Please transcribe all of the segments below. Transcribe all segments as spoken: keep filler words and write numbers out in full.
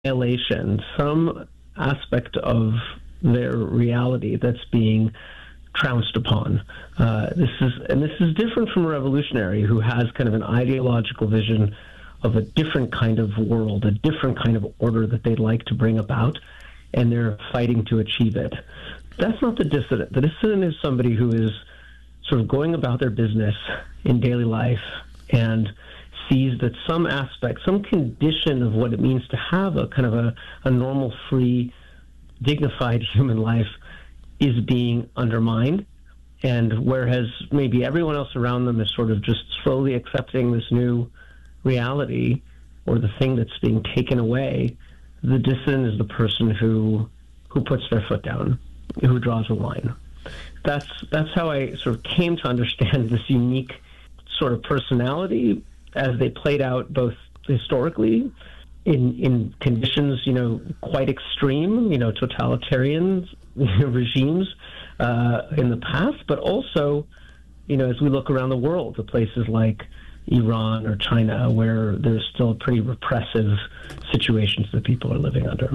annihilation, some aspect of their reality that's being trounced upon. Uh, this is, and this is different from a revolutionary who has kind of an ideological vision of a different kind of world, a different kind of order that they'd like to bring about, and they're fighting to achieve it. That's not the dissident. The dissident is somebody who is sort of going about their business in daily life and sees that some aspect, some condition of what it means to have a kind of a, a normal, free, dignified human life is being undermined. And whereas maybe everyone else around them is sort of just slowly accepting this new reality or the thing that's being taken away, the dissident is the person who who puts their foot down, who draws a line. That's that's how I sort of came to understand this unique sort of personality as they played out both historically in in conditions, you know, quite extreme, you know, totalitarian regimes uh, in the past, but also, you know, as we look around the world, to places like Iran or China, where there's still pretty repressive situations that people are living under.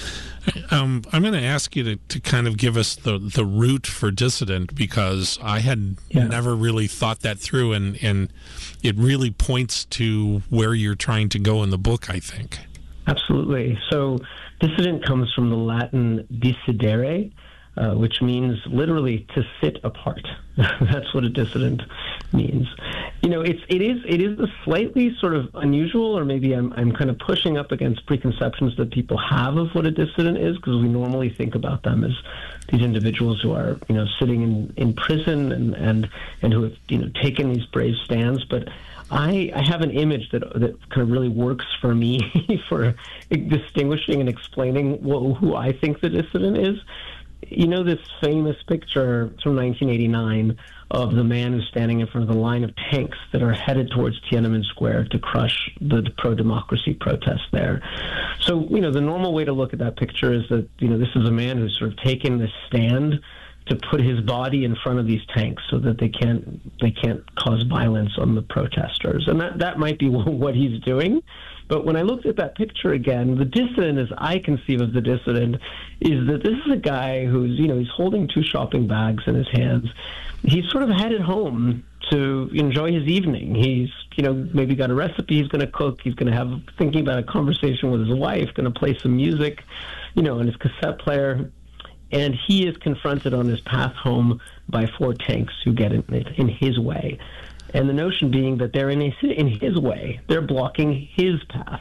Um, I'm going to ask you to, to kind of give us the, the root for dissident, because I had yeah. never really thought that through, and, and it really points to where you're trying to go in the book, I think. Absolutely. So dissident comes from the Latin dissidere, uh, which means literally to sit apart. That's what a dissident means. You know, it's it is it is a slightly sort of unusual, or maybe I'm I'm kind of pushing up against preconceptions that people have of what a dissident is, because we normally think about them as these individuals who are, you know, sitting in, in prison and, and and who have, you know, taken these brave stands. But I I have an image that that kind of really works for me for distinguishing and explaining what, who I think the dissident is. You know, this famous picture from nineteen eighty-nine of the man who's standing in front of the line of tanks that are headed towards Tiananmen Square to crush the pro-democracy protests there. So, you know, the normal way to look at that picture is that, you know, this is a man who's sort of taken this stand to put his body in front of these tanks so that they can't they can't cause violence on the protesters. And that, that might be what he's doing. But when I looked at that picture again, the dissident, as I conceive of the dissident, is that this is a guy who's, you know, he's holding two shopping bags in his hands. He's sort of headed home to enjoy his evening. He's, you know, maybe got a recipe he's going to cook. He's going to have, thinking about a conversation with his wife, going to play some music, you know, on his cassette player. And he is confronted on his path home by four tanks who get in, in his way. And the notion being that they're in his, in his way. They're blocking his path.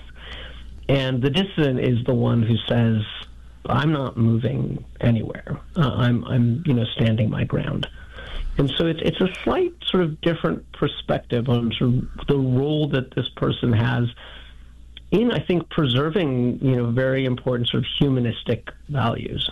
And the dissident is the one who says, I'm not moving anywhere. Uh, I'm, I'm, you know, standing my ground. And so it's it's a slight sort of different perspective on sort of the role that this person has in, I think, preserving, you know, very important sort of humanistic values.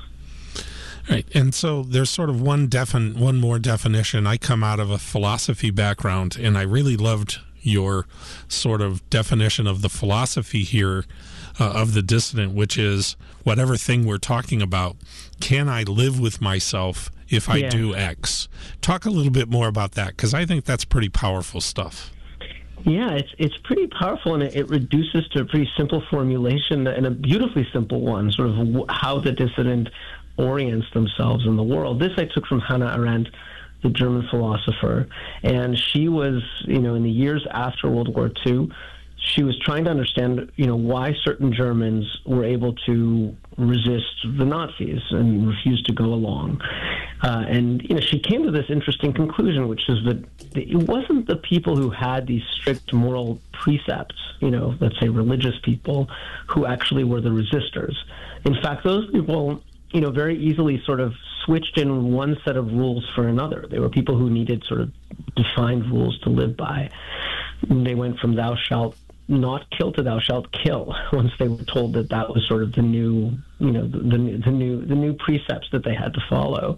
Right, and so there's sort of one defin- one more definition. I come out of a philosophy background, and I really loved your sort of definition of the philosophy here uh, of the dissident, which is whatever thing we're talking about, can I live with myself if I yeah. do X? Talk a little bit more about that, because I think that's pretty powerful stuff. Yeah, it's it's pretty powerful, and it, it reduces to a pretty simple formulation and a beautifully simple one, sort of w- how the dissident orients themselves in the world. This I took from Hannah Arendt, the German philosopher, and she was, you know, in the years after World War Two, she was trying to understand, you know, why certain Germans were able to resist the Nazis and refuse to go along. Uh, and, you know, she came to this interesting conclusion, which is that it wasn't the people who had these strict moral precepts, you know, let's say religious people, who actually were the resistors. In fact, those people, you know, very easily sort of switched in one set of rules for another. They were people who needed sort of defined rules to live by. And they went from thou shalt not kill to thou shalt kill once they were told that that was sort of the new, you know, the, the, the new the new precepts that they had to follow.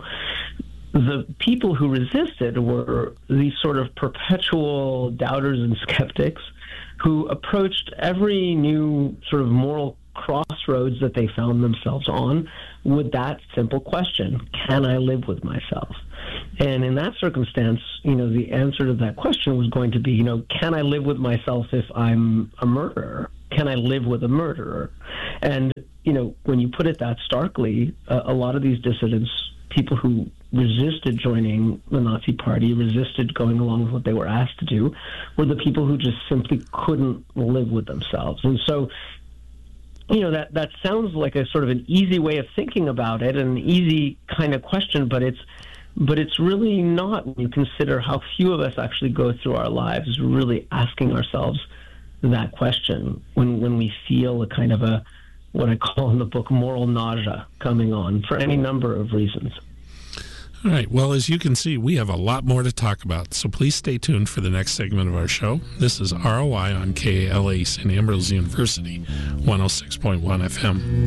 The people who resisted were these sort of perpetual doubters and skeptics who approached every new sort of moral crossroads that they found themselves on with that simple question: can I live with myself? And in that circumstance, you know, the answer to that question was going to be, you know, can I live with myself if I'm a murderer? can I live with a murderer? And, you know, when you put it that starkly, uh, a lot of these dissidents, people who resisted joining the Nazi Party, resisted going along with what they were asked to do, were the people who just simply couldn't live with themselves. And so, you know, that, that sounds like a sort of an easy way of thinking about it, an easy kind of question, but it's but it's really not when you consider how few of us actually go through our lives really asking ourselves that question when, when we feel a kind of a, what I call in the book, moral nausea coming on for any number of reasons. All right. Well, as you can see, we have a lot more to talk about, so please stay tuned for the next segment of our show. This is R O I on K A L A, Saint Ambrose University, one oh six point one F M.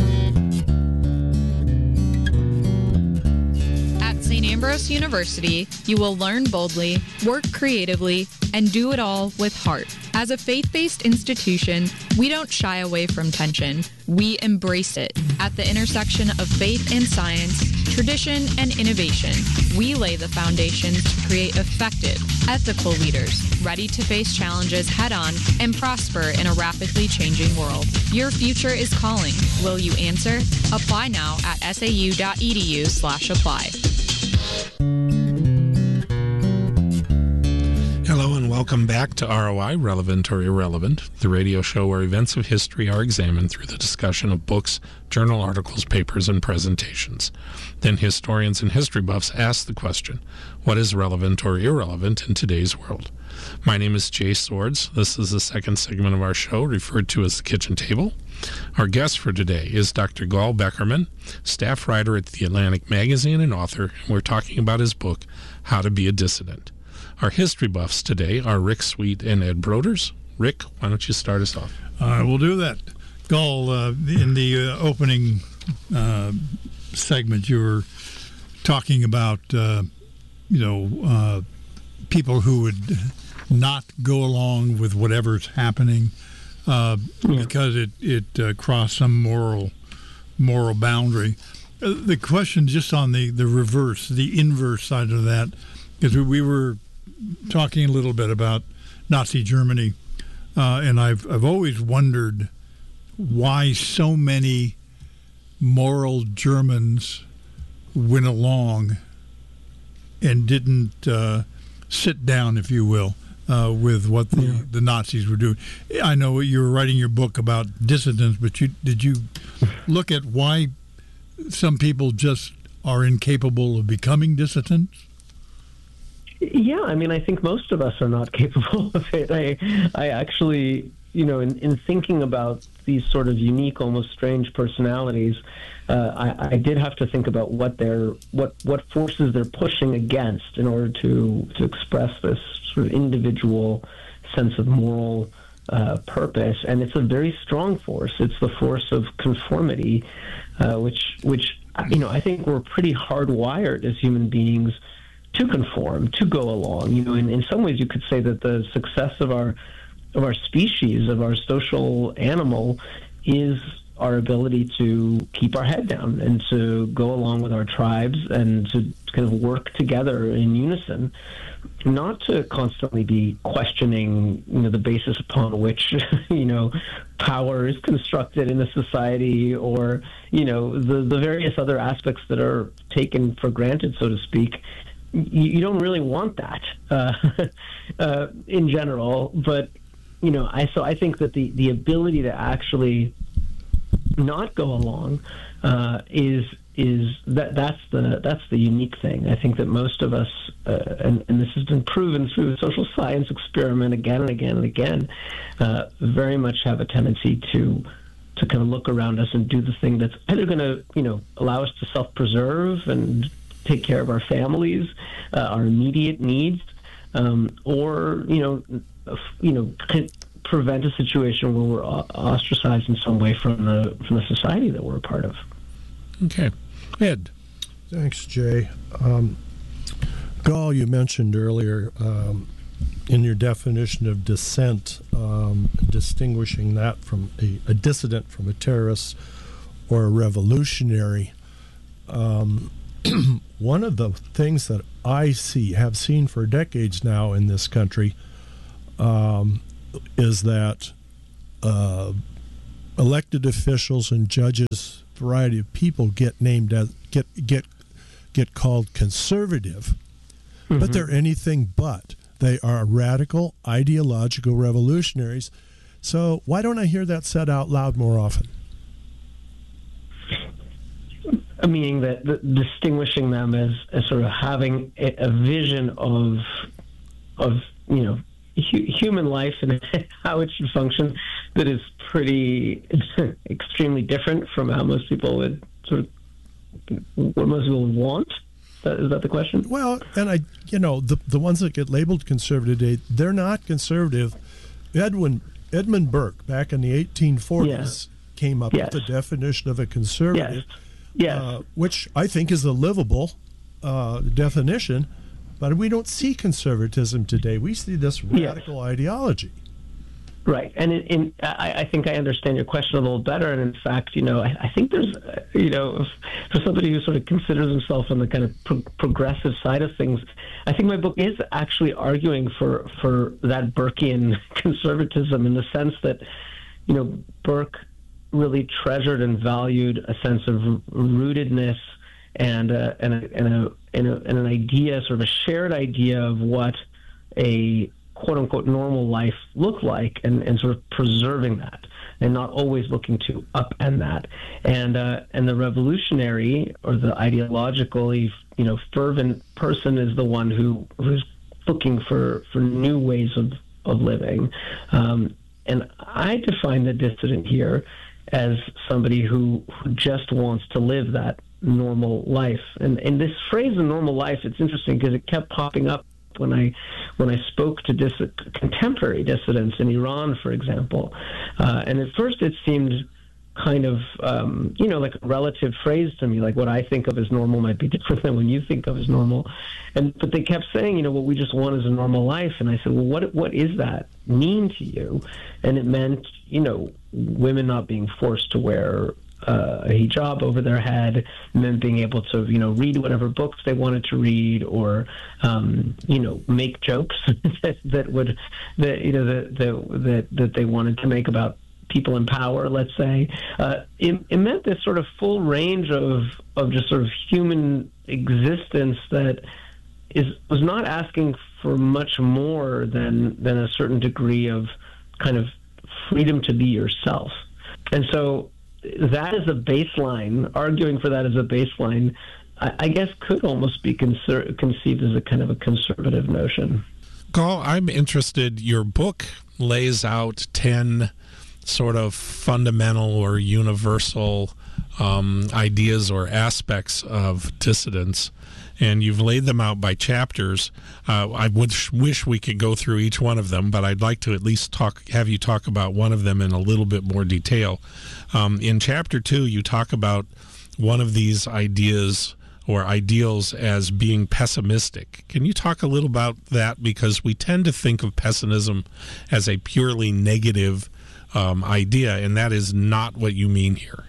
At Saint Ambrose University, you will learn boldly, work creatively, and do it all with heart. As a faith-based institution, we don't shy away from tension. We embrace it. At the intersection of faith and science, tradition and innovation, we lay the foundations to create effective, ethical leaders, ready to face challenges head-on and prosper in a rapidly changing world. Your future is calling. Will you answer? Apply now at sau.edu slash apply. Hello and welcome back to R O I, Relevant or Irrelevant, the radio show where events of history are examined through the discussion of books, journal articles, papers, and presentations. Then historians and history buffs ask the question, what is relevant or irrelevant in today's world? My name is Jay Swords. This is the second segment of our show, referred to as the Kitchen Table. Our guest for today is Doctor Gol Beckerman, staff writer at The Atlantic Magazine and author, and we're talking about his book, How to Be a Dissident. Our history buffs today are Rick Sweet and Ed Broders. Rick, why don't you start us off? I will do that. Gol, uh, in the uh, opening uh, segment, you were talking about, uh, you know, uh, people who would not go along with whatever's happening uh, yeah. because it, it uh, crossed some moral moral boundary. Uh, the question just on the, the reverse, the inverse side of that, is we were talking a little bit about Nazi Germany, uh, and I've I've always wondered why so many moral Germans went along and didn't uh, sit down, if you will, uh, with what the, yeah. the Nazis were doing. I know you were writing your book about dissidents, but you did you look at why some people just are incapable of becoming dissidents? Yeah, I mean, I think most of us are not capable of it. I, I actually, you know, in, in thinking about these sort of unique, almost strange personalities, uh, I, I did have to think about what they're, what, what forces they're pushing against in order to to express this sort of individual sense of moral uh, purpose, and it's a very strong force. It's the force of conformity, uh, which, which you know, I think we're pretty hardwired as human beings to conform, to go along. You know, in, in some ways you could say that the success of our of our species, of our social animal, is our ability to keep our head down and to go along with our tribes and to kind of work together in unison, not to constantly be questioning, you know, the basis upon which, you know, power is constructed in a society, or, you know, the, the various other aspects that are taken for granted, so to speak. You, you don't really want that uh, uh, in general, but, you know, I so I think that the, the ability to actually not go along uh, is is that that's the that's the unique thing. I think that most of us, uh, and, and this has been proven through the social science experiment again and again and again, uh, very much have a tendency to to kind of look around us and do the thing that's either going to, you know, allow us to self-preserve and take care of our families, uh, our immediate needs, um, or, you know, you know, prevent a situation where we're ostracized in some way from the from the society that we're a part of. Okay. Ed. Thanks, Jay. Um, Gol, you mentioned earlier um, in your definition of dissent, um, distinguishing that from a, a dissident from a terrorist or a revolutionary. Um, one of the things that I see, have seen for decades now in this country, um, is that uh, elected officials and judges, variety of people get named as get get get called conservative, mm-hmm. but they're anything but. They are radical, ideological revolutionaries. So why don't I hear that said out loud more often? Meaning that the, distinguishing them as, as sort of having a, a vision of of you know hu- human life and how it should function that is pretty extremely different from how most people would sort of what most people want. Is that, is that the question? Well, and I, you know, the the ones that get labeled conservative today, they're not conservative. Edwin Edmund Burke, back in the eighteen forties, yeah. came up yes. with the definition of a conservative, yes. Yes. Uh, which I think is a livable uh, definition. But we don't see conservatism today. We see this radical yes. ideology. Right, and in, in, I, I think I understand your question a little better. And in fact, you know, I, I think there's, uh, you know, for somebody who sort of considers himself on the kind of pro- progressive side of things, I think my book is actually arguing for for that Burkean conservatism in the sense that, you know, Burke really treasured and valued a sense of rootedness and uh, and a, and a and a and an idea, sort of a shared idea of what a quote-unquote normal life look like, and, and sort of preserving that and not always looking to upend that. And uh, and the revolutionary or the ideologically, you know, fervent person is the one who who's looking for, for new ways of, of living. Um, and I define the dissident here as somebody who, who just wants to live that normal life. And, and this phrase, the normal life, it's interesting because it kept popping up when I when I spoke to dis- contemporary dissidents in Iran, for example. Uh, and at first it seemed kind of, um, you know, like a relative phrase to me, like what I think of as normal might be different than when you think of as normal. And but they kept saying, you know, what we just want is a normal life. And I said, well, what what is that mean to you? And it meant, you know, women not being forced to wear Uh, a hijab over their head, and then being able to, you know, read whatever books they wanted to read, or, um, you know, make jokes that, that would, that you know, that, that that that they wanted to make about people in power. Let's say uh, it, it meant this sort of full range of of just sort of human existence that is was not asking for much more than than a certain degree of kind of freedom to be yourself, and so. That is a baseline. Arguing for that as a baseline, I, I guess, could almost be conser- conceived as a kind of a conservative notion. Gall, I'm interested. Your book lays out ten sort of fundamental or universal um, ideas or aspects of dissidence, and you've laid them out by chapters. Uh, I would sh- wish we could go through each one of them, but I'd like to at least talk, have you talk about one of them in a little bit more detail. Um, in chapter two, you talk about one of these ideas or ideals as being pessimistic. Can you talk a little about that? Because we tend to think of pessimism as a purely negative um, idea, and that is not what you mean here.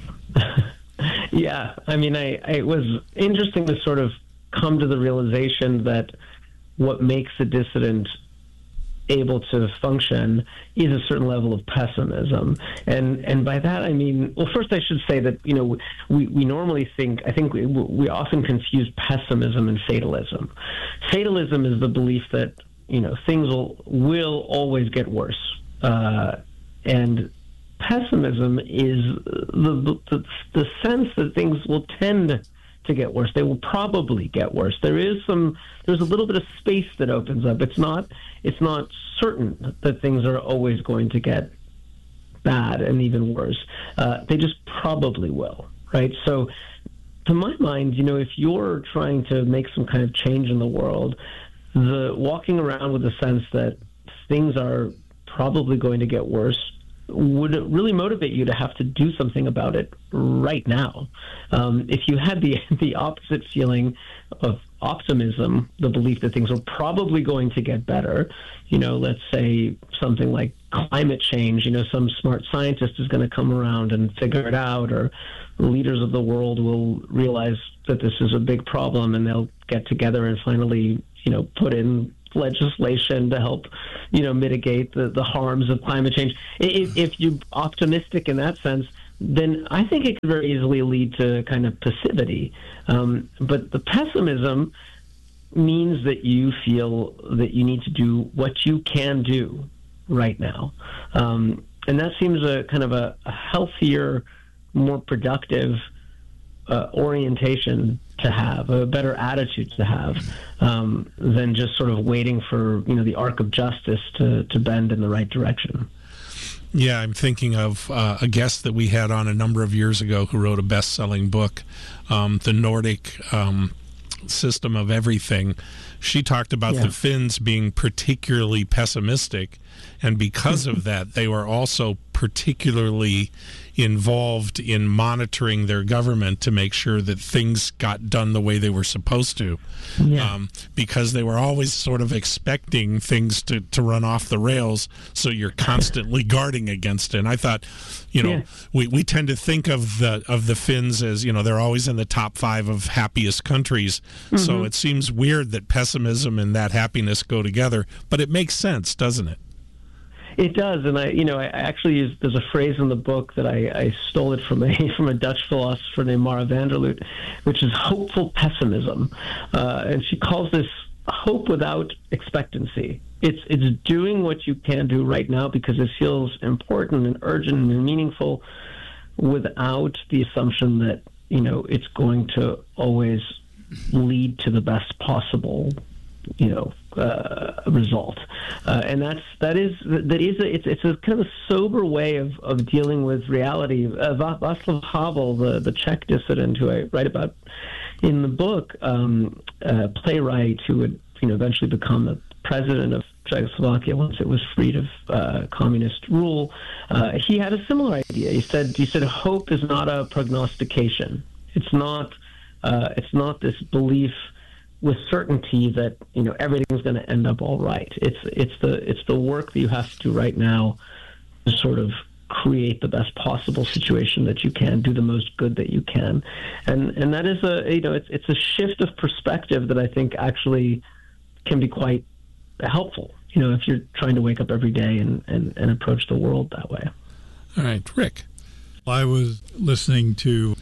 Yeah, I mean, I, I, it was interesting to sort of come to the realization that what makes a dissident able to function is a certain level of pessimism. And and by that I mean, well, first I should say that, you know, we, we normally think, I think we, we often confuse pessimism and fatalism. Fatalism is the belief that, you know, things will, will always get worse. Uh, and pessimism is the, the the sense that things will tend to get worse. They will probably get worse. There is some, there's a little bit of space that opens up. It's not, it's not certain that things are always going to get bad and even worse. Uh, they just probably will, right? So to my mind, you know, if you're trying to make some kind of change in the world, the walking around with the sense that things are probably going to get worse would really motivate you to have to do something about it right now. Um, if you had the the opposite feeling of optimism, the belief that things are probably going to get better, you know, let's say something like climate change, you know, some smart scientist is going to come around and figure it out, or leaders of the world will realize that this is a big problem and they'll get together and finally, you know, put in legislation to help, you know, mitigate the, the harms of climate change. If, if you're optimistic in that sense, then I think it could very easily lead to kind of passivity. Um, but the pessimism means that you feel that you need to do what you can do right now. Um, and that seems a kind of a, a healthier, more productive uh, orientation to have, a better attitude to have, um, than just sort of waiting for, you know, the arc of justice to, to bend in the right direction. Yeah, I'm thinking of uh, a guest that we had on a number of years ago who wrote a best-selling book, um, The Nordic um, System of Everything. She talked about yeah. the Finns being particularly pessimistic, and because of that, they were also particularly involved in monitoring their government to make sure that things got done the way they were supposed to. Yeah. Um, because they were always sort of expecting things to, to run off the rails, so you're constantly guarding against it. And I thought, you know, yeah. we, we tend to think of the of the Finns as, you know, they're always in the top five of happiest countries. Mm-hmm. So it seems weird that pessimism and that happiness go together, but it makes sense, doesn't it? It does, and I, you know, I actually use, there's a phrase in the book that I, I stole it from a from a Dutch philosopher named Mara Vanderloot, which is hopeful pessimism, uh, and she calls this hope without expectancy. It's it's doing what you can do right now because it feels important and urgent and meaningful, without the assumption that, you know, it's going to always lead to the best possible, you know, uh, result, uh, and that's that is that is a, it's it's a kind of a sober way of, of dealing with reality. Uh, Václav Havel, the the Czech dissident who I write about in the book, um, a playwright who would, you know, eventually become the president of Czechoslovakia once it was freed of uh, communist rule. Uh, he had a similar idea. He said he said hope is not a prognostication. It's not uh, it's not this belief with certainty that, you know, everything's going to end up all right. It's it's the it's the work that you have to do right now to sort of create the best possible situation that you can, do the most good that you can, and and that is a you know it's it's a shift of perspective that I think actually can be quite helpful. You know, if you're trying to wake up every day and and, and approach the world that way. All right, Rick. I was listening to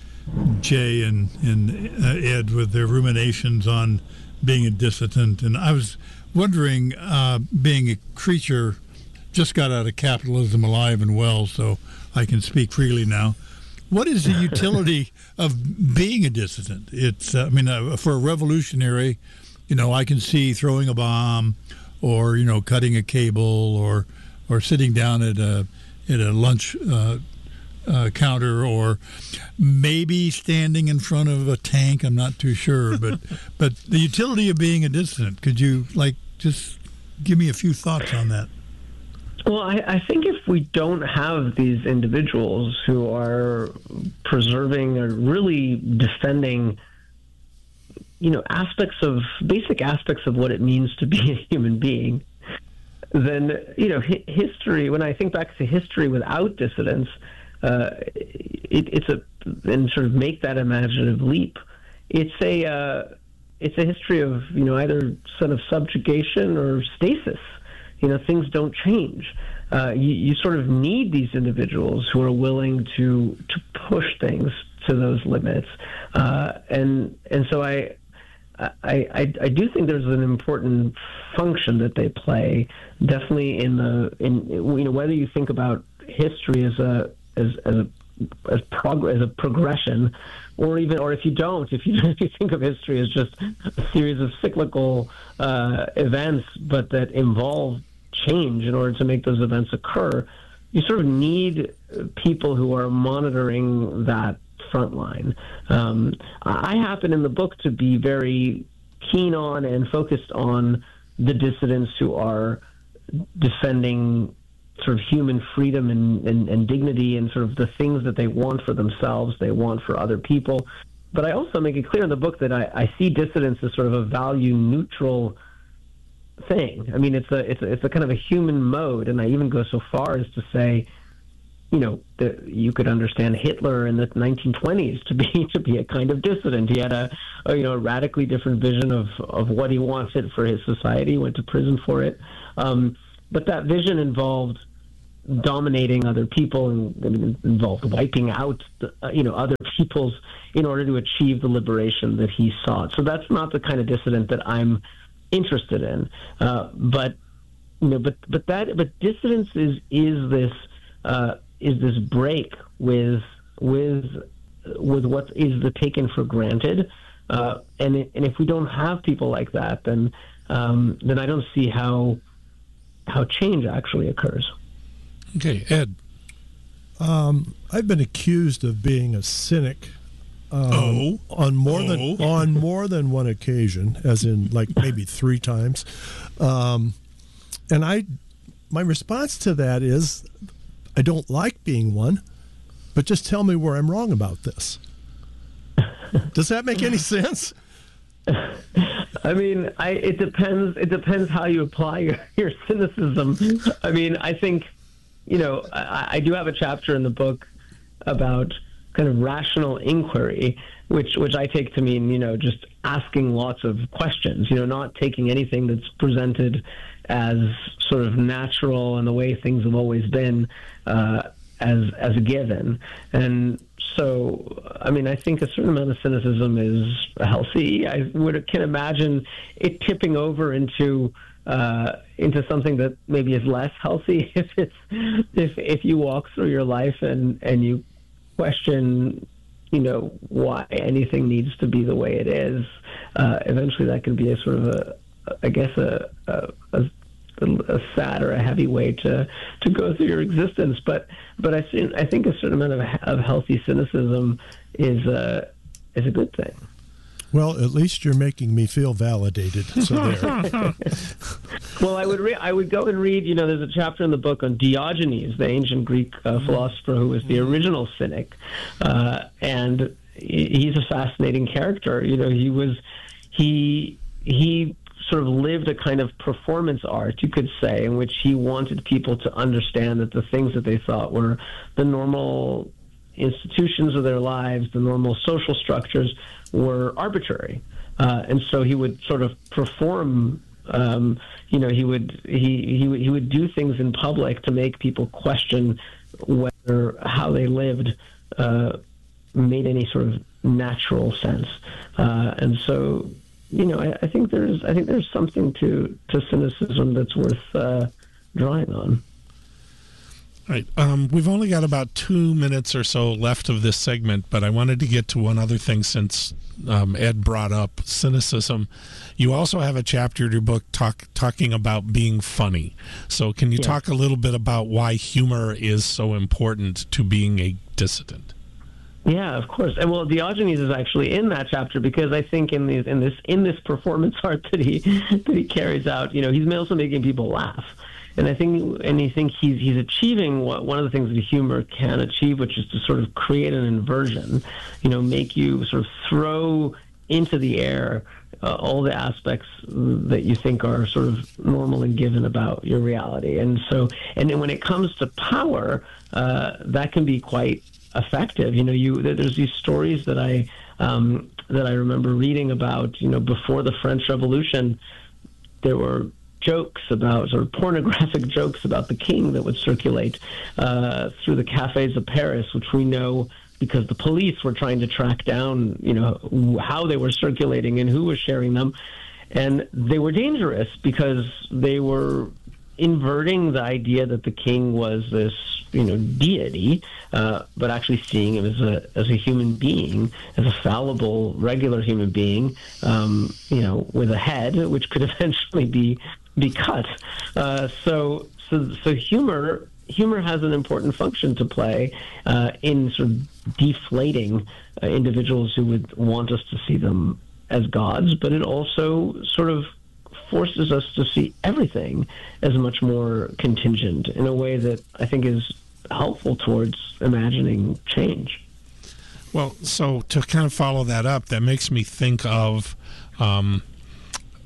Jay and, and uh, Ed with their ruminations on being a dissident, and I was wondering, uh, being a creature just got out of capitalism alive and well, so I can speak freely now. What is the utility of being a dissident? It's, uh, I mean, uh, for a revolutionary, you know, I can see throwing a bomb, or, you know, cutting a cable, or or sitting down at a at a lunch Uh, Uh, counter, or maybe standing in front of a tank. I'm not too sure, but but the utility of being a dissident. Could you like just give me a few thoughts on that? Well, I, I think if we don't have these individuals who are preserving or really defending, you know, aspects of basic aspects of what it means to be a human being, then, you know, hi- history. When I think back to history without dissidents. Uh, it, it's a and sort of make that imaginative leap. It's a uh, it's a history of, you know, either sort of subjugation or stasis. You know, things don't change. Uh, you, you sort of need these individuals who are willing to to push things to those limits. Uh, and and so I, I I I do think there's an important function that they play. Definitely in the in you know, whether you think about history as a As, as a as, prog- as a progression, or even, or if you don't, if you if you think of history as just a series of cyclical uh, events, but that involve change in order to make those events occur, you sort of need people who are monitoring that front line. Um, I happen in the book to be very keen on and focused on the dissidents who are defending sort of human freedom and, and, and dignity, and sort of the things that they want for themselves, they want for other people. But I also make it clear in the book that I, I see dissidence as sort of a value neutral thing. I mean, it's a, it's a it's a kind of a human mode, and I even go so far as to say, you know, the, you could understand Hitler in the nineteen twenties to be to be a kind of dissident. He had a, a you know a radically different vision of, of what he wanted for his society. He went to prison for it, um, but that vision involved dominating other people and, and involved wiping out the, uh, you know other peoples in order to achieve the liberation that he sought. So that's not the kind of dissident that I'm interested in. Uh, but you know, but but that but dissidence is is this. Uh, is this break with with with what is the taken for granted, uh, and it, and if we don't have people like that, then um, then I don't see how how change actually occurs. Okay, Ed. Um, I've been accused of being a cynic. Um, oh, on more oh. than on more than one occasion, as in like maybe three times, um, and I my response to that is, I don't like being one, but just tell me where I'm wrong about this. Does that make any sense? I mean, I, it depends. It depends how you apply your, your cynicism. I mean, I think, you know, I, I do have a chapter in the book about kind of rational inquiry, which which I take to mean, you know, just asking lots of questions. You know, not taking anything that's presented as sort of natural and the way things have always been uh, as as a given. And so, I mean, I think a certain amount of cynicism is healthy. I would can imagine it tipping over into uh, into something that maybe is less healthy if it's if if you walk through your life and and you question, you know, why anything needs to be the way it is. Uh, eventually, that can be a sort of a, I guess, a, a, a a sad or a heavy way to, to go through your existence, but but I think I think a certain amount of, of healthy cynicism is a is a good thing. Well, at least you're making me feel validated. So there. Well, I would re- I would go and read. You know, there's a chapter in the book on Diogenes, the ancient Greek uh, philosopher who was the original cynic, uh, and he's a fascinating character. You know, he was he he. sort of lived a kind of performance art, you could say, in which he wanted people to understand that the things that they thought were the normal institutions of their lives, the normal social structures, were arbitrary. Uh, and so he would sort of perform, um, you know, he would he, he would he would do things in public to make people question whether how they lived uh, made any sort of natural sense. Uh, and so, you know, I, I think there's I think there's something to, to cynicism that's worth uh, drawing on. All right. Um, we've only got about two minutes or so left of this segment, but I wanted to get to one other thing since um, Ed brought up cynicism. You also have a chapter in your book talk, talking about being funny. So can you yeah. talk a little bit about why humor is so important to being a dissident? Yeah, of course. And well, Diogenes is actually in that chapter because I think in these in this in this performance art that he that he carries out, you know, he's also making people laugh. And I think, and I think he's he's achieving what one of the things that humor can achieve, which is to sort of create an inversion, you know, make you sort of throw into the air uh, all the aspects that you think are sort of normal and given about your reality. And so, and then when it comes to power, uh, that can be quite effective. You know, you there's these stories that I um, that I remember reading about. You know, before the French Revolution, there were jokes about, sort of pornographic jokes about the king that would circulate uh, through the cafes of Paris, which we know because the police were trying to track down, you know, how they were circulating and who was sharing them. And they were dangerous because they were inverting the idea that the king was this, you know, deity, uh, but actually seeing him as a as a human being, as a fallible, regular human being, um, you know, with a head which could eventually be be cut. Uh, so, so, so humor humor has an important function to play uh, in sort of deflating uh, individuals who would want us to see them as gods, but it also sort of forces us to see everything as much more contingent in a way that I think is helpful towards imagining change. Well, so to kind of follow that up, that makes me think of um,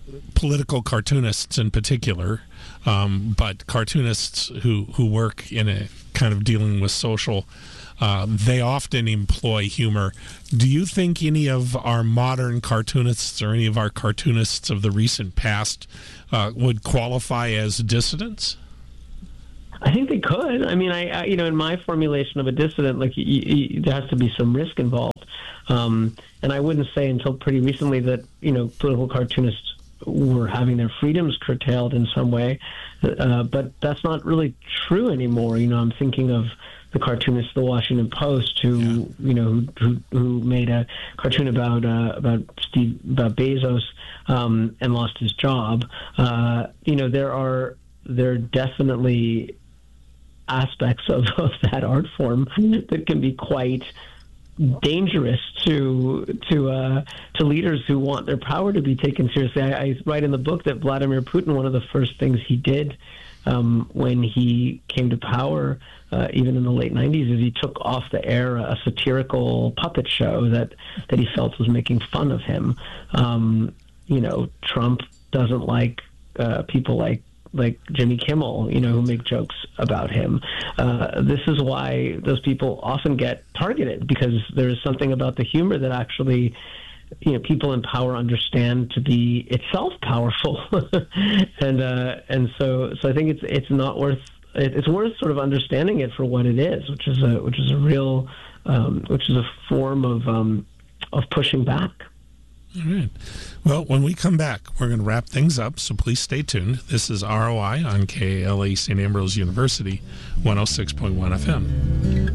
political cartoonists in particular, um, but cartoonists who, who work in a kind of dealing with social, uh, they often employ humor. Do you think any of our modern cartoonists or any of our cartoonists of the recent past uh, would qualify as dissidents? I think they could. I mean, I, I you know, in my formulation of a dissident, like y- y- there has to be some risk involved, um, and I wouldn't say until pretty recently that you know political cartoonists were having their freedoms curtailed in some way, uh, but that's not really true anymore. You know, I'm thinking of the cartoonist of the Washington Post who, yeah. you know, who, who who made a cartoon about uh, about Steve about Bezos um, and lost his job. Uh, you know, there are there are definitely aspects of, of that art form that can be quite dangerous to to uh, to leaders who want their power to be taken seriously. I, I write in the book that Vladimir Putin, one of the first things he did um, when he came to power, uh, even in the late nineties, is he took off the air a satirical puppet show that, that he felt was making fun of him. Um, you know, Trump doesn't like uh, people like like Jimmy Kimmel, you know, who make jokes about him. Uh, this is why those people often get targeted, because there is something about the humor that actually, you know, people in power understand to be itself powerful. and uh, and so so I think it's it's not worth it's worth sort of understanding it for what it is, which is a which is a real um, which is a form of um, of pushing back. All right. Well, when we come back, we're going to wrap things up, so please stay tuned. This is R O I on K A L A Saint Ambrose University, one oh six point one F M.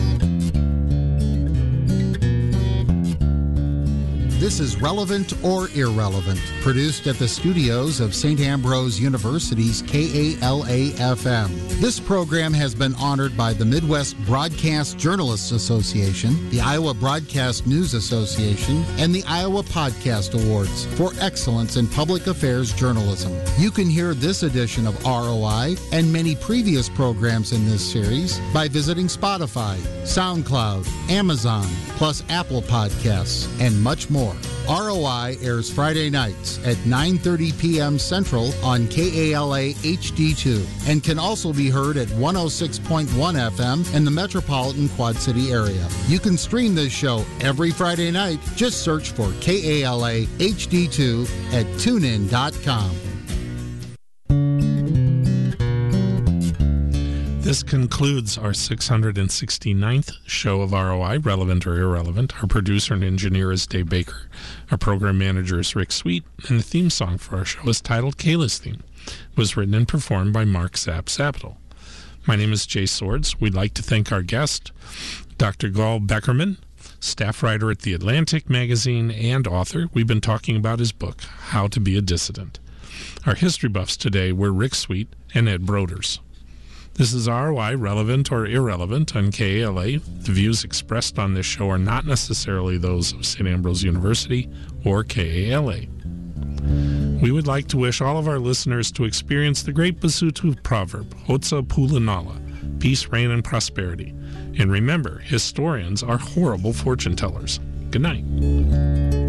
This is Relevant or Irrelevant, produced at the studios of Saint Ambrose University's K A L A F M. This program has been honored by the Midwest Broadcast Journalists Association, the Iowa Broadcast News Association, and the Iowa Podcast Awards for excellence in public affairs journalism. You can hear this edition of R O I and many previous programs in this series by visiting Spotify, SoundCloud, Amazon, plus Apple Podcasts, and much more. R O I airs Friday nights at nine thirty p.m. Central on K A L A H D two and can also be heard at one oh six point one F M in the metropolitan Quad City area. You can stream this show every Friday night. Just search for K A L A H D two at tune in dot com. This concludes our six hundred sixty-ninth show of R O I, Relevant or Irrelevant. Our producer and engineer is Dave Baker. Our program manager is Rick Sweet, and the theme song for our show is titled Kayla's Theme. It was written and performed by Mark Zapp Zapital. My name is Jay Swords. We'd like to thank our guest, Doctor Gal Beckerman, staff writer at The Atlantic magazine and author. We've been talking about his book, How to Be a Dissident. Our history buffs today were Rick Sweet and Ed Broders. This is R O I, Relevant or Irrelevant on K A L A. The views expressed on this show are not necessarily those of Saint Ambrose University or K A L A. We would like to wish all of our listeners to experience the great Basotho proverb, Hotsa Pula Nala, peace, reign, and prosperity. And remember, historians are horrible fortune tellers. Good night.